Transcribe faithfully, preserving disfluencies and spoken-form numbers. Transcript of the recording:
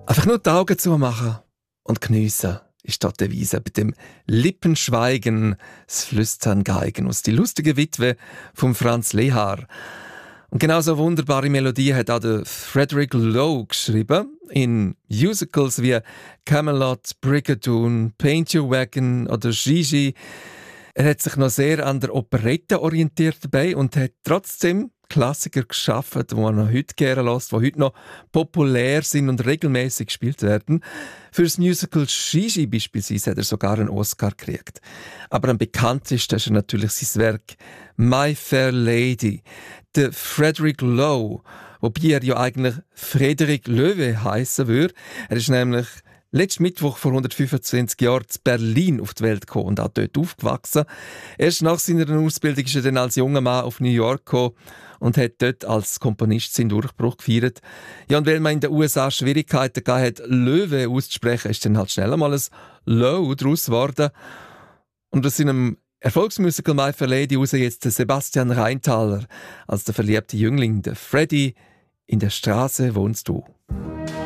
Einfach nur die Augen zumachen und geniessen, ist dort die Devise. Bei dem Lippenschweigen, das Flüstern Geigen aus die lustige Witwe von Franz Lehár. Und genauso wunderbare Melodie hat auch der Frederick Lowe geschrieben. In Musicals wie Camelot, Brigadoon, Paint Your Wagon oder Gigi. Er hat sich noch sehr an der Operette orientiert dabei und hat trotzdem Klassiker geschaffen, die man noch heute gerne hört, die heute noch populär sind und regelmäßig gespielt werden. Für das Musical Gigi beispielsweise hat er sogar einen Oscar gekriegt. Aber am bekanntesten ist natürlich sein Werk My Fair Lady. Der Frederick Lowe, wobei er ja eigentlich Frederik Loewe heissen würde. Er ist nämlich letzten Mittwoch vor hundertfünfundzwanzig Jahren in Berlin auf die Welt gekommen und auch dort aufgewachsen. Erst nach seiner Ausbildung ist er dann als junger Mann auf New York gekommen und hat dort als Komponist seinen Durchbruch gefeiert. Ja, und weil man in den U S A Schwierigkeiten gehabt hat, Löwe auszusprechen, ist dann halt schnell einmal ein Low daraus geworden. Und aus seinem Erfolgsmusical My Fair Lady raus jetzt der Sebastian Reintaler als der verliebte Jüngling, der Freddy. In der Straße wohnst du.